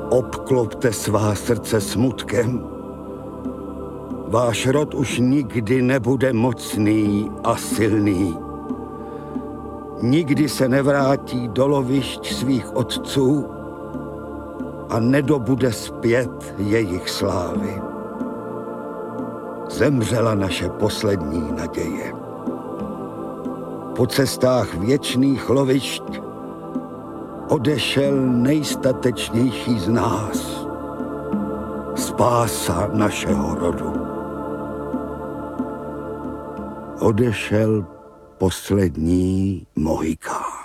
Obklopte svá srdce smutkem. Váš rod už nikdy nebude mocný a silný. Nikdy se nevrátí do lovišť svých otců a nedobude zpět jejich slávy. Zemřela naše poslední naděje. Po cestách věčných lovišť odešel nejstatečnější z nás, spása našeho rodu. Odešel poslední Mohikán.